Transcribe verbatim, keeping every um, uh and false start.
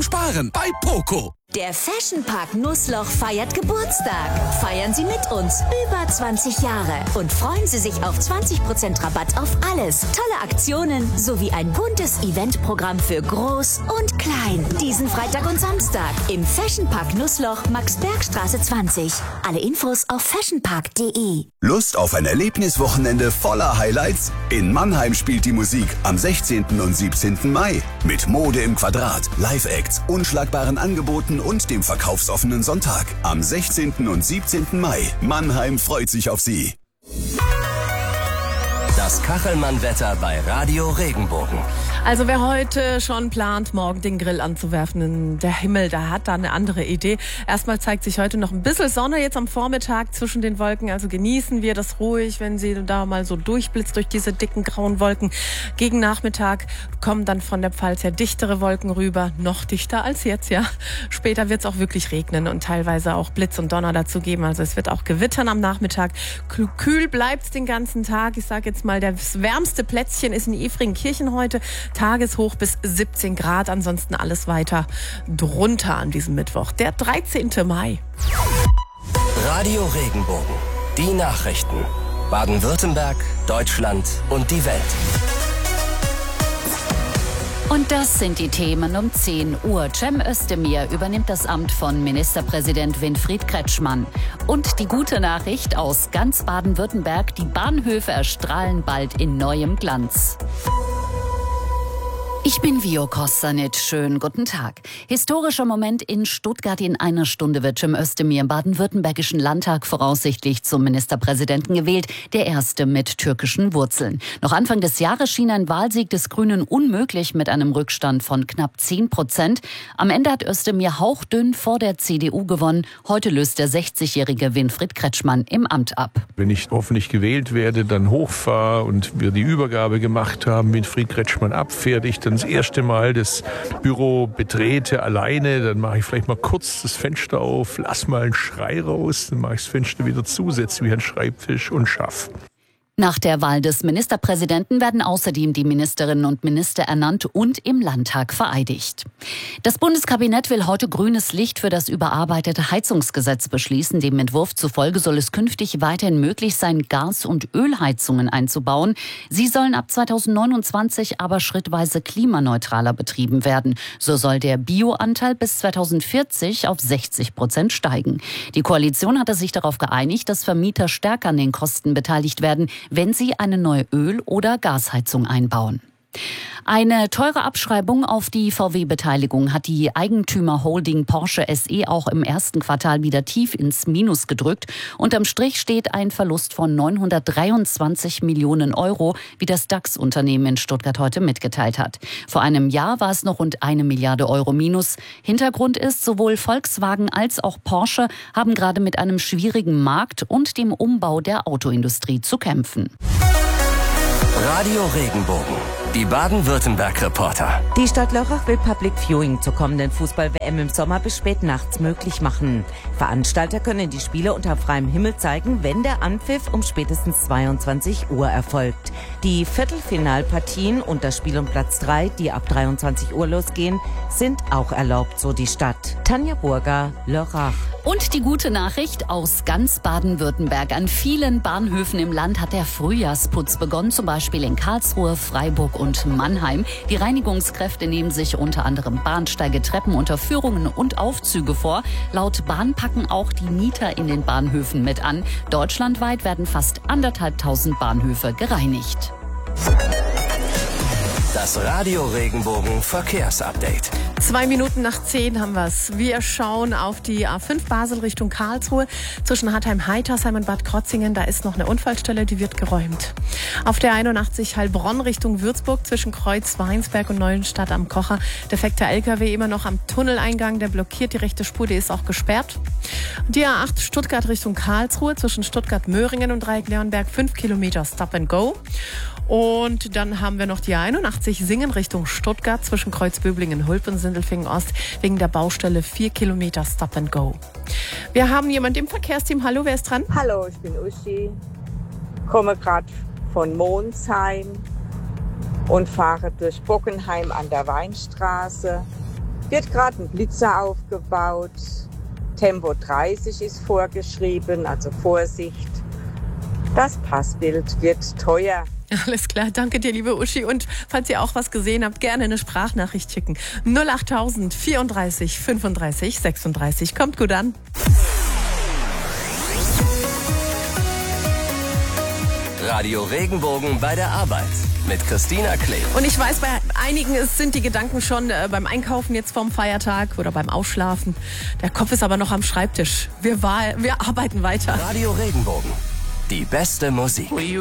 sparen bei Poco. Der Fashion Park Nussloch feiert Geburtstag. Feiern Sie mit uns über zwanzig Jahre und freuen Sie sich auf zwanzig Prozent Rabatt auf alles. Tolle Aktionen sowie ein buntes Eventprogramm für Groß und Klein. Diesen Freitag und Samstag im Fashion Park Nussloch, Maxbergstraße zwanzig. Alle Infos auf fashionpark punkt de. Lust auf ein Erlebniswochenende voller Highlights? In Mannheim spielt die Musik am sechzehnten und siebzehnten Mai. Mit Mode im Quadrat, Live-Acts, unschlagbaren Angeboten und dem verkaufsoffenen Sonntag. Am sechzehnten und siebzehnten Mai. Mannheim freut sich auf Sie. Das Kachelmann-Wetter bei Radio Regenbogen. Also wer heute schon plant, morgen den Grill anzuwerfen, der Himmel, der hat da eine andere Idee. Erstmal zeigt sich heute noch ein bisschen Sonne jetzt am Vormittag zwischen den Wolken. Also genießen wir das ruhig, wenn sie da mal so durchblitzt durch diese dicken grauen Wolken. Gegen Nachmittag kommen dann von der Pfalz her dichtere Wolken rüber. Noch dichter als jetzt, ja. Später wird es auch wirklich regnen und teilweise auch Blitz und Donner dazu geben. Also es wird auch gewittern am Nachmittag. Kühl bleibt es den ganzen Tag. Ich sage jetzt mal, das wärmste Plätzchen ist in Efringkirchen heute. Tageshoch bis siebzehn Grad, ansonsten alles weiter drunter an diesem Mittwoch, der dreizehnten Mai. Radio Regenbogen, die Nachrichten. Baden-Württemberg, Deutschland und die Welt. Und das sind die Themen um zehn Uhr. Cem Özdemir übernimmt das Amt von Ministerpräsident Winfried Kretschmann. Und die gute Nachricht aus ganz Baden-Württemberg, die Bahnhöfe erstrahlen bald in neuem Glanz. Ich bin Vio Kostanic. Schönen guten Tag. Historischer Moment in Stuttgart. In einer Stunde wird Cem Özdemir im baden-württembergischen Landtag voraussichtlich zum Ministerpräsidenten gewählt. Der erste mit türkischen Wurzeln. Noch Anfang des Jahres schien ein Wahlsieg des Grünen unmöglich mit einem Rückstand von knapp zehn Prozent. Am Ende hat Özdemir hauchdünn vor der C D U gewonnen. Heute löst der sechzigjährige Winfried Kretschmann im Amt ab. Wenn ich hoffentlich gewählt werde, dann hochfahre und wir die Übergabe gemacht haben, Winfried Kretschmann abfertigt, dann das erste Mal das Büro betrete alleine, dann mache ich vielleicht mal kurz das Fenster auf, lass mal einen Schrei raus, dann mache ich das Fenster wieder zu, setze mich an den Schreibtisch und schaff. Nach der Wahl des Ministerpräsidenten werden außerdem die Ministerinnen und Minister ernannt und im Landtag vereidigt. Das Bundeskabinett will heute grünes Licht für das überarbeitete Heizungsgesetz beschließen. Dem Entwurf zufolge soll es künftig weiterhin möglich sein, Gas- und Ölheizungen einzubauen. Sie sollen ab zweitausendneunundzwanzig aber schrittweise klimaneutraler betrieben werden. So soll der Bioanteil bis zweitausendvierzig auf sechzig Prozent steigen. Die Koalition hatte sich darauf geeinigt, dass Vermieter stärker an den Kosten beteiligt werden, wenn sie eine neue Öl- oder Gasheizung einbauen. Eine teure Abschreibung auf die V W-Beteiligung hat die Eigentümerholding Porsche S E auch im ersten Quartal wieder tief ins Minus gedrückt. Unterm Strich steht ein Verlust von neunhundertdreiundzwanzig Millionen Euro, wie das DAX-Unternehmen in Stuttgart heute mitgeteilt hat. Vor einem Jahr war es noch rund eine Milliarde Euro Minus. Hintergrund ist, sowohl Volkswagen als auch Porsche haben gerade mit einem schwierigen Markt und dem Umbau der Autoindustrie zu kämpfen. Radio Regenbogen, die Baden-Württemberg-Reporter. Die Stadt Lörrach will Public Viewing zur kommenden Fußball-W M im Sommer bis spät nachts möglich machen. Veranstalter können die Spiele unter freiem Himmel zeigen, wenn der Anpfiff um spätestens zweiundzwanzig Uhr erfolgt. Die Viertelfinalpartien und das Spiel um Platz drei, die ab dreiundzwanzig Uhr losgehen, sind auch erlaubt, so die Stadt. Tanja Burger, Lörrach. Und die gute Nachricht aus ganz Baden-Württemberg. An vielen Bahnhöfen im Land hat der Frühjahrsputz begonnen, zum Beispiel in Karlsruhe, Freiburg und Mannheim. Die Reinigungskräfte nehmen sich unter anderem Bahnsteige, Treppen, Unterführungen und Aufzüge vor. Laut Bahn packen auch die Mieter in den Bahnhöfen mit an. Deutschlandweit werden fast anderthalbtausend Bahnhöfe gereinigt. Das Radio Regenbogen Verkehrsupdate. Zwei Minuten nach zehn haben wir's. Wir schauen auf die A fünf Basel Richtung Karlsruhe. Zwischen Hartheim-Heitersheim und Bad Krotzingen, da ist noch eine Unfallstelle, die wird geräumt. Auf der einundachtzig Heilbronn Richtung Würzburg zwischen Kreuz-Weinsberg und Neuenstadt am Kocher. Defekter L K W immer noch am Tunneleingang, der blockiert die rechte Spur, die ist auch gesperrt. Die A acht Stuttgart Richtung Karlsruhe zwischen Stuttgart-Möhringen und Dreieck-Leonberg fünf Kilometer Stop and Go. Und dann haben wir noch die einundachtzig Singen Richtung Stuttgart zwischen Kreuzböblingen, Hulp und Sindelfingen-Ost wegen der Baustelle vier Kilometer Stop and Go. Wir haben jemanden im Verkehrsteam. Hallo, wer ist dran? Hallo, ich bin Uschi, komme gerade von Monsheim und fahre durch Bockenheim an der Weinstraße. Wird gerade ein Blitzer aufgebaut. Tempo dreißig ist vorgeschrieben, also Vorsicht. Das Passbild wird teuer. Alles klar, danke dir, liebe Uschi. Und falls ihr auch was gesehen habt, gerne eine Sprachnachricht schicken. null achttausend vierunddreißig fünfunddreißig sechsunddreißig. Kommt gut an. Radio Regenbogen bei der Arbeit mit Christina Klee. Und ich weiß, bei einigen ist, sind die Gedanken schon äh, beim Einkaufen jetzt vorm Feiertag oder beim Ausschlafen. Der Kopf ist aber noch am Schreibtisch. Wir, war, wir arbeiten weiter. Radio Regenbogen. Die beste Musik.